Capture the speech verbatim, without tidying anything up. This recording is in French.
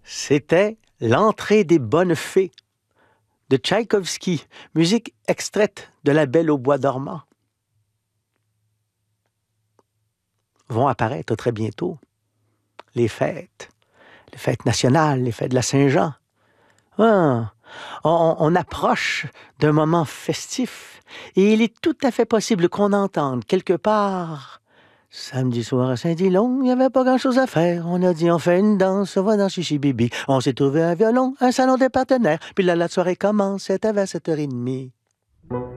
C'était L'entrée des bonnes fées de Tchaïkovski, musique extraite de La Belle au bois dormant. Vont apparaître très bientôt les fêtes, les fêtes nationales, les fêtes de la Saint-Jean. Ah, on, on approche d'un moment festif et il est tout à fait possible qu'on entende quelque part. Samedi soir à Saint-Dilon, il n'y avait pas grand-chose à faire. On a dit on fait une danse, on va dans Chichi Bibi. On s'est trouvé un violon, un salon des partenaires. Puis là, la soirée commence, c'était vers sept heures trente.